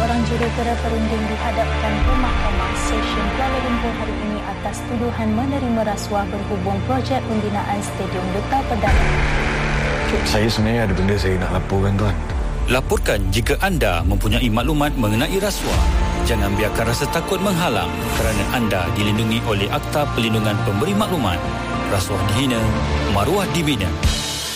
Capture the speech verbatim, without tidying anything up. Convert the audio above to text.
seorang jurutera perunding dihadapkan ke Mahkamah Session Kuala Lumpur hari ini atas tuduhan menerima rasuah berhubung projek pembinaan Stadium Duta Perdana. Saya sebenarnya ada benda saya nak laporkan, Tuan. Laporkan jika anda mempunyai maklumat mengenai rasuah. Jangan biarkan rasa takut menghalang kerana anda dilindungi oleh Akta Perlindungan Pemberi Maklumat. Rasuah dihina, maruah dibina.